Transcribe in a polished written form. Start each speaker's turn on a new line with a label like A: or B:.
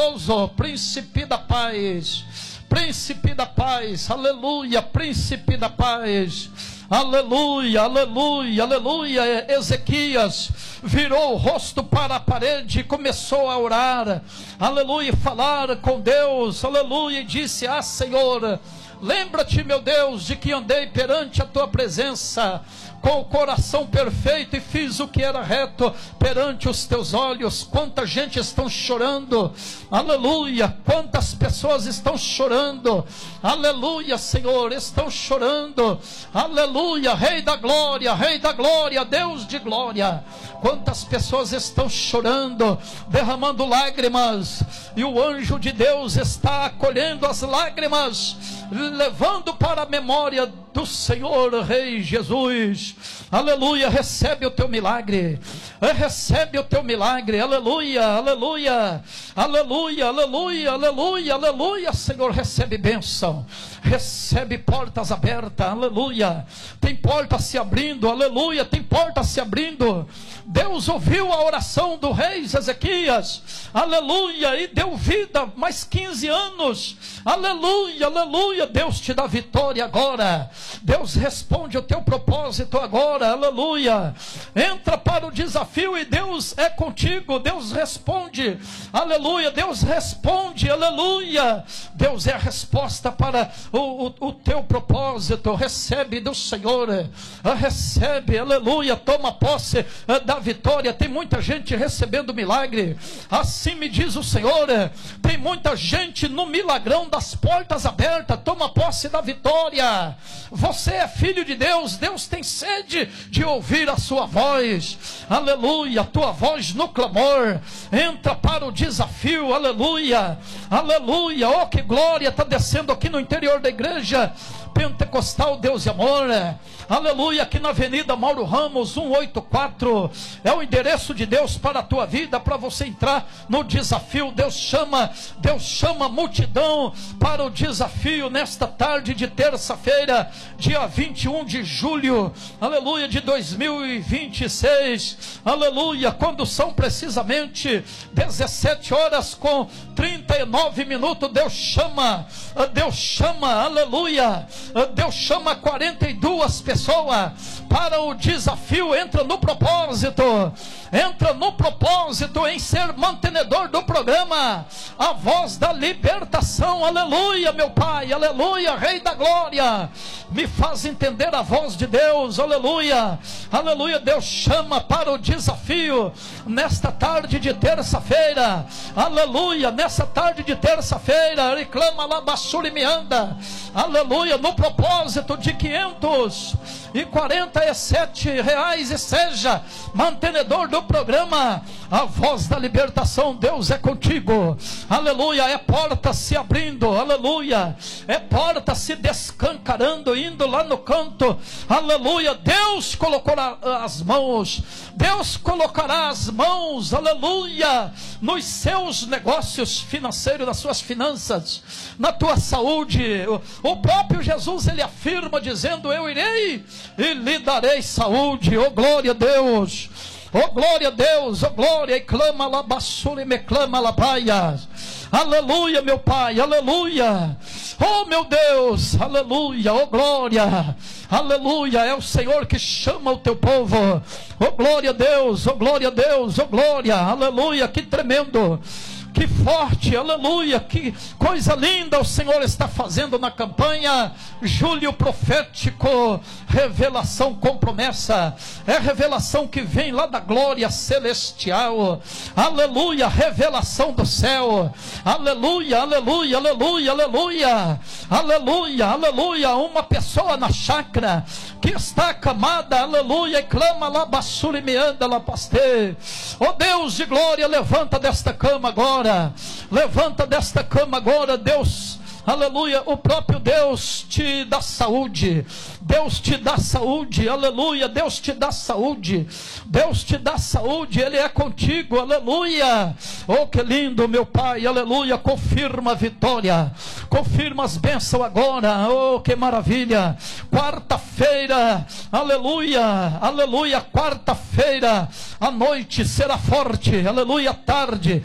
A: Príncipe da paz, príncipe da paz, aleluia, príncipe da paz, aleluia, aleluia, aleluia. Ezequias virou o rosto para a parede e começou a orar, aleluia, falar com Deus, aleluia, e disse: ah, Senhor, lembra-te, meu Deus, de que andei perante a tua presença com o coração perfeito e fiz o que era reto perante os teus olhos. Quanta gente estão chorando, aleluia, quantas pessoas estão chorando, aleluia, Senhor, estão chorando, aleluia, Rei da glória, Deus de glória, quantas pessoas estão chorando, derramando lágrimas, e o anjo de Deus está acolhendo as lágrimas, levando para a memória do Senhor Rei Jesus, aleluia. Recebe o teu milagre, recebe o teu milagre, aleluia, aleluia, aleluia, aleluia, aleluia, aleluia. Senhor, recebe bênção, recebe portas abertas, aleluia. Tem porta se abrindo, aleluia, tem porta se abrindo. Deus ouviu a oração do rei Ezequias, aleluia, e deu vida mais 15 anos, aleluia, aleluia. Deus te dá vitória agora, Deus responde o teu propósito agora, aleluia. Entra para o desafio e Deus é contigo, Deus responde, aleluia, Deus responde, aleluia. Deus é a resposta para o teu propósito. Recebe do Senhor, recebe, aleluia, toma posse da vitória. Tem muita gente recebendo milagre, assim me diz o Senhor, tem muita gente no milagrão das portas abertas. Toma posse da vitória. Você é filho de Deus, Deus tem sede de ouvir a sua voz, aleluia, a tua voz no clamor. Entra para o desafio, aleluia, aleluia. Oh, que glória está descendo aqui no interior da igreja Pentecostal Deus e Amor, aleluia, aqui na Avenida Mauro Ramos 184, é o endereço de Deus para a tua vida, para você entrar no desafio. Deus chama a multidão para o desafio nesta tarde de terça-feira, dia 21 de julho, aleluia, de 2026, aleluia, quando são precisamente 17 horas com 39 minutos, Deus chama, aleluia, Deus chama 42 pessoas para o desafio. Entra no propósito em ser mantenedor do programa A Voz da Libertação, aleluia, meu Pai, aleluia, Rei da glória, me faz entender a voz de Deus, aleluia, aleluia. Deus chama para o desafio nesta tarde de terça-feira, aleluia, nessa tarde de terça-feira, reclama lá Bassuri me anda, aleluia, no propósito de R$547 e seja mantenedor do programa A Voz da Libertação. Deus é contigo, aleluia. É porta se abrindo, aleluia, é porta se descancarando, indo lá no canto, aleluia. Deus colocará as mãos, Deus colocará as mãos, aleluia, nos seus negócios financeiros, nas suas finanças, na tua saúde. O próprio Jesus, ele afirma dizendo: eu irei e lhe darei saúde. Oh glória a Deus, oh glória a Deus, oh glória. E clama lá basura e me clama lá praia, aleluia, meu Pai, aleluia. Oh meu Deus, aleluia, oh glória, aleluia. É o Senhor que chama o teu povo. Oh glória a Deus, oh glória a Deus, oh glória, aleluia. Que tremendo, que forte, aleluia, que coisa linda o Senhor está fazendo na campanha Julho Profético, revelação com promessa. É revelação que vem lá da glória celestial, aleluia, revelação do céu, aleluia, aleluia, aleluia, aleluia, aleluia, aleluia. Uma pessoa na chácara que está acamada, aleluia, e clama lá basura e me anda lá paste. Oh Deus de glória, levanta desta cama agora, levanta desta cama agora, Deus, aleluia. O próprio Deus te dá saúde, Deus te dá saúde, aleluia. Deus te dá saúde, Deus te dá saúde, Ele é contigo, aleluia. Oh que lindo, meu Pai, aleluia. Confirma a vitória, confirma as bênçãos agora. Oh que maravilha. Quarta-feira, aleluia, aleluia. Quarta-feira à noite será forte, aleluia. À tarde